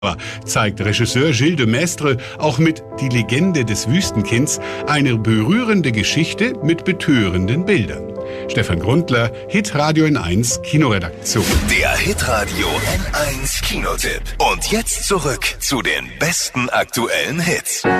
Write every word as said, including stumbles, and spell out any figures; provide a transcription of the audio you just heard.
zeigt Regisseur Gilles de Maistre auch mit Die Legende des Wüstenkinds eine berührende Geschichte mit betörenden Bildern. Stefan Grundler, Hitradio N eins Kinoredaktion. Der Hitradio N eins Kinotipp. Und jetzt zurück zu den besten aktuellen Hits.